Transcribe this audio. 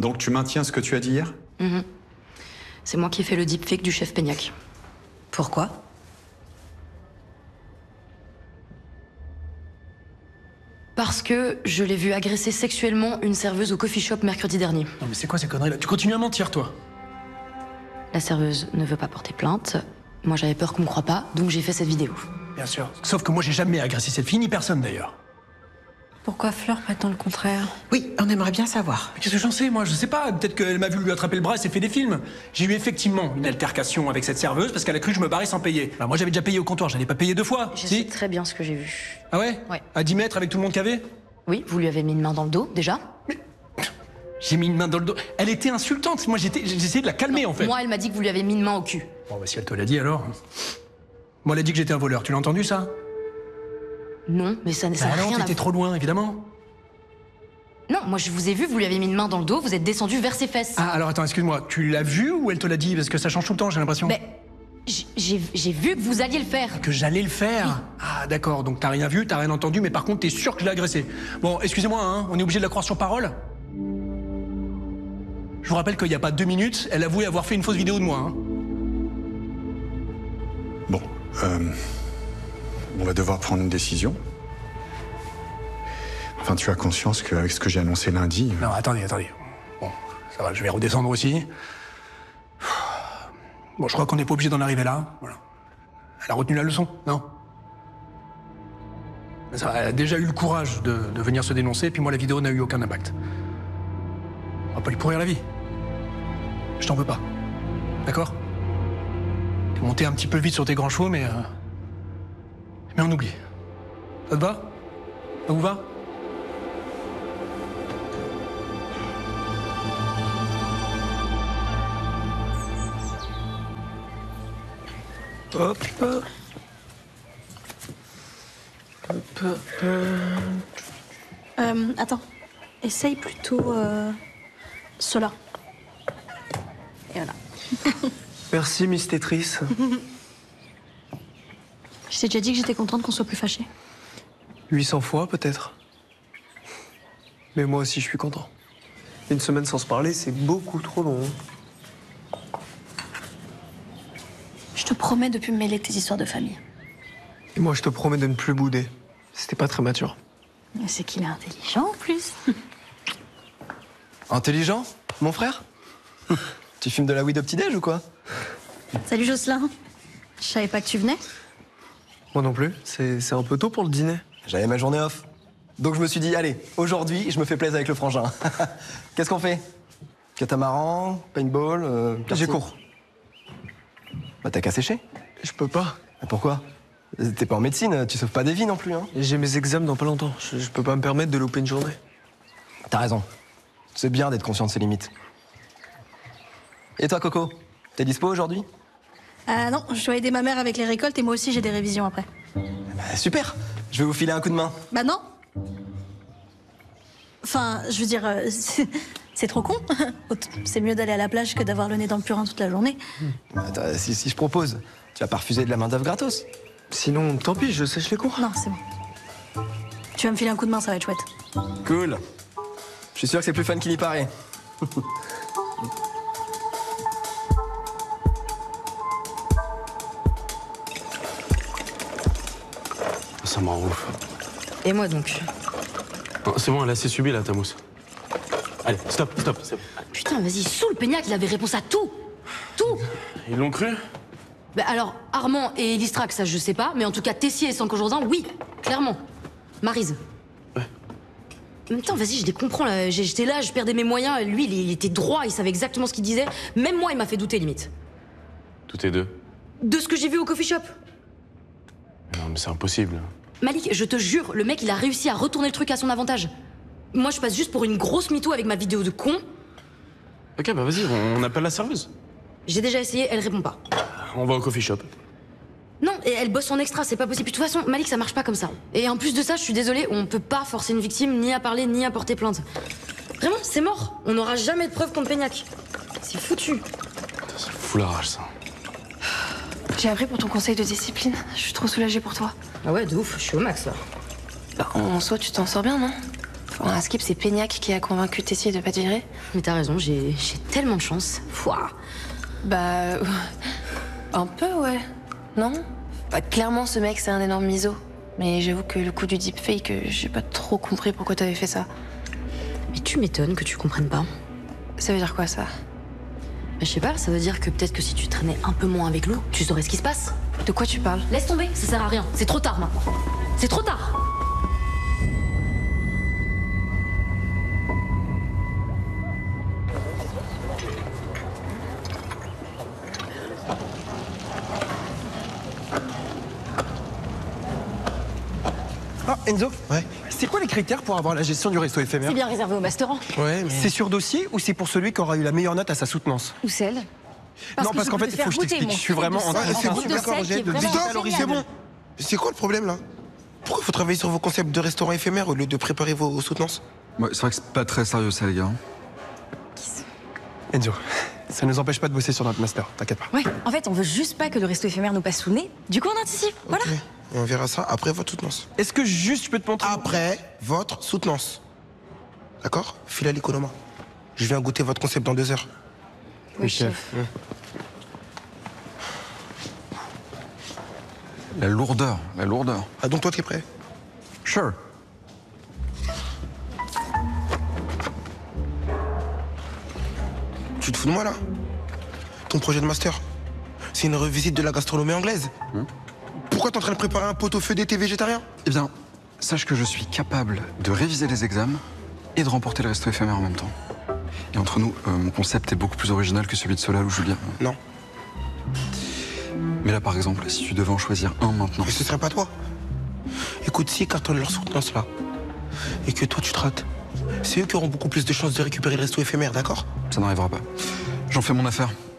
Donc tu maintiens ce que tu as dit hier? C'est moi qui ai fait le deepfake du chef Peignac. Pourquoi? Parce que je l'ai vu agresser sexuellement une serveuse au coffee shop mercredi dernier. Non mais c'est quoi ces conneries là? Tu continues à mentir, toi? La serveuse ne veut pas porter plainte. Moi j'avais peur qu'on me croie pas, donc j'ai fait cette vidéo. Bien sûr. Sauf que moi j'ai jamais agressé cette fille, ni personne d'ailleurs. Pourquoi Fleur prétend le contraire? Oui, on aimerait bien savoir. Mais qu'est-ce que j'en sais, moi? Je sais pas. Peut-être qu'elle m'a vu lui attraper le bras et s'est fait des films. J'ai eu effectivement une altercation avec cette serveuse parce qu'elle a cru que je me barrais sans payer. Alors moi j'avais déjà payé au comptoir, j'allais pas payer 2 fois. Je sais très bien ce que j'ai vu. Ah ouais? Ouais. À 10 mètres avec tout le monde qu'il y avait? Oui, vous lui avez mis une main dans le dos, déjà? J'ai mis une main dans le dos. Elle était insultante. Moi j'ai essayé de la calmer en fait. Moi, elle m'a dit que vous lui avez mis une main au cul. Bon bah si elle te l'a dit alors. Moi elle a dit que j'étais un voleur. Tu l'as entendu ça? Non, mais ça n'a Bah rien non, à t'étais trop loin évidemment. Non, moi je vous ai vu, vous lui avez mis une main dans le dos, vous êtes descendu vers ses fesses. Ah alors attends, excuse-moi. Tu l'as vu ou elle te l'a dit? Parce que ça change tout le temps, j'ai l'impression. Mais j'ai vu que vous alliez le faire. Que j'allais le faire? Ah d'accord, donc t'as rien vu, t'as rien entendu, mais par contre t'es sûr que je l'ai agressé. Bon, excusez-moi, hein, on est obligé de la croire sur parole? Je vous rappelle qu'il n'y a pas 2 minutes, elle avouait avoir fait une fausse vidéo de moi. Hein. Bon, on va devoir prendre une décision. Enfin, tu as conscience qu'avec ce que j'ai annoncé lundi... Non, attendez. Bon, ça va, je vais redescendre aussi. Bon, je crois qu'on n'est pas obligé d'en arriver là. Voilà. Elle a retenu la leçon, non? Mais ça, elle a déjà eu le courage de venir se dénoncer, puis moi, la vidéo n'a eu aucun impact. On va pas lui pourrir la vie. Je t'en veux pas. D'accord? T'es monté un petit peu vite sur tes grands chevaux, mais on oublie. Ça te va? Ça vous va? Hop. Attends. Essaye plutôt cela. Et voilà. Merci, Miss Tetris. Je t'ai déjà dit que j'étais contente qu'on soit plus fâchés. 800 fois, peut-être. Mais moi aussi, je suis content. Une semaine sans se parler, c'est beaucoup trop long. Je te promets de plus me mêler de tes histoires de famille. Et moi, je te promets de ne plus bouder. C'était pas très mature. C'est qu'il est intelligent en plus. Intelligent? Mon frère? Tu fumes de la weed au petit-déj ou quoi? Salut Jocelyn. Je savais pas que tu venais. Moi non plus. C'est un peu tôt pour le dîner. J'avais ma journée off. Donc je me suis dit, allez, aujourd'hui, je me fais plaisir avec le frangin. Qu'est-ce qu'on fait? Catamaran, paintball, J'ai karting. cours. Bah t'as qu'à sécher. Je peux pas. Pourquoi? T'es pas en médecine, tu sauves pas des vies non plus, hein. J'ai mes examens dans pas longtemps. Je peux pas me permettre de louper une journée. T'as raison. C'est bien d'être conscient de ses limites. Et toi, Coco? T'es dispo aujourd'hui? Non, je dois aider ma mère avec les récoltes et moi aussi j'ai des révisions après. Bah, super. Je vais vous filer un coup de main. Bah non. Enfin, je veux dire, c'est trop con. C'est mieux d'aller à la plage que d'avoir le nez dans le purin toute la journée. Attends, si je propose, tu vas pas refuser de la main d'œuvre gratos? Sinon, tant pis, je sèche les cours. Non, c'est bon. Tu vas me filer un coup de main, ça va être chouette. Cool. Je suis sûr que c'est plus fun qu'il y paraît. Ça m'en ouf. Et moi donc? Non, c'est bon, elle a assez subi là, ta mousse. Allez, stop, c'est bon. Putain, vas-y, saoule Peignac, il avait réponse à tout. Tout. Ils l'ont cru? Bah alors, Armand et Listrac, ça je sais pas, mais en tout cas Tessier et Sanko Jourdain, oui, clairement. Maryse. Ouais. En même temps, vas-y, je les comprends là. J'étais là, je perdais mes moyens. Lui, il était droit, il savait exactement ce qu'il disait. Même moi, il m'a fait douter limite. Tous et deux. De ce que j'ai vu au coffee shop. Non, mais c'est impossible. Malik, je te jure, le mec, il a réussi à retourner le truc à son avantage. Moi, je passe juste pour une grosse mytho avec ma vidéo de con. Ok, bah vas-y, on appelle la serveuse. J'ai déjà essayé, elle répond pas. On va au coffee shop. Non, et elle bosse en extra, c'est pas possible. Puis de toute façon, Malik, ça marche pas comme ça. Et en plus de ça, je suis désolée, on peut pas forcer une victime ni à parler ni à porter plainte. Vraiment, c'est mort. On n'aura jamais de preuves contre Peignac. C'est foutu. Putain, ça fout la rage, ça. J'ai appris pour ton conseil de discipline. Je suis trop soulagée pour toi. Ah ouais, de ouf, je suis au max là. Bah, en soi, tu t'en sors bien, non? Pendant la skip, c'est Peignac qui a convaincu Tessier de pas te virer. Mais t'as raison, j'ai tellement de chance. Fouah. Bah... un peu, ouais. Non? Bah, clairement, ce mec, c'est un énorme miso. Mais j'avoue que le coup du deepfake, j'ai pas trop compris pourquoi t'avais fait ça. Mais tu m'étonnes que tu comprennes pas. Ça veut dire quoi, ça? Je sais pas, ça veut dire que peut-être que si tu traînais un peu moins avec Lou, tu saurais ce qui se passe. De quoi tu parles? Laisse tomber, ça sert à rien. C'est trop tard maintenant. C'est trop tard. Ah, Enzo, Ouais. c'est quoi les critères pour avoir la gestion du resto éphémère? C'est bien réservé au masterant. Ouais, mais. C'est sur dossier ou c'est pour celui qui aura eu la meilleure note à sa soutenance? Ou celle. Non, parce qu'en fait, il faut que je t'explique. Je suis vraiment en train de c'est bon, de d'accord, sel qui est Roger. vraiment Alors, c'est génial. bon. C'est quoi le problème là? Pourquoi faut travailler sur vos concepts de restaurants éphémères au lieu de préparer vos soutenances? Ouais, c'est vrai que c'est pas très sérieux ça, les gars. Enzo, ça nous empêche pas de bosser sur notre master, t'inquiète pas. Ouais, en fait, on veut juste pas que le resto éphémère nous passe sous le nez. Du coup, on anticipe. Voilà. Ok. Et on verra ça après votre soutenance. Est-ce que juste je peux te montrer? Après votre soutenance. D'accord? File à l'économa. Je viens goûter votre concept dans 2 heures. Oui, chef. La lourdeur, la lourdeur. Ah, donc toi, t'es prêt? Sure. Tu te fous de moi là? Ton projet de master, c'est une revisite de la gastronomie anglaise. Pourquoi t'es en train de préparer un pot-au-feu d'été végétarien? Eh bien, sache que je suis capable de réviser les examens et de remporter le resto éphémère en même temps. Et entre nous, mon concept est beaucoup plus original que celui de Solal ou Julien. Non. Mais là, par exemple, si tu devais en choisir un maintenant... Mais ce serait pas toi. Écoute, s'ils cartonnent leur soutenance là, et que toi tu te rates, c'est eux qui auront beaucoup plus de chances de récupérer le resto éphémère, d'accord? Ça n'arrivera pas. J'en fais mon affaire.